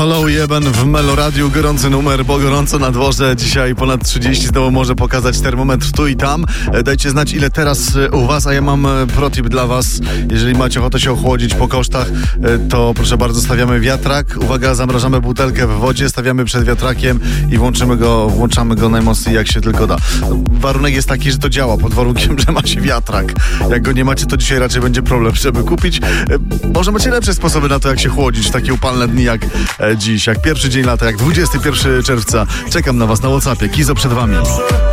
Hello Jeben w Meloradiu, gorący numer, bo gorąco na dworze. Dzisiaj ponad 30, znowu może pokazać termometr tu i tam. Dajcie znać, ile teraz u was, a ja mam protip dla was. Jeżeli macie ochotę się ochłodzić po kosztach, to proszę bardzo, stawiamy wiatrak. Uwaga, zamrażamy butelkę w wodzie, stawiamy przed wiatrakiem i włączamy go najmocniej jak się tylko da. Warunek jest taki, że to działa, pod warunkiem, że ma się wiatrak. Jak go nie macie, to dzisiaj raczej będzie problem, żeby kupić. Może macie lepsze sposoby na to, jak się chłodzić w takie upalne dni jak dziś, jak pierwszy dzień lata, jak 21 czerwca. Czekam na was na WhatsAppie. Kizo przed wami.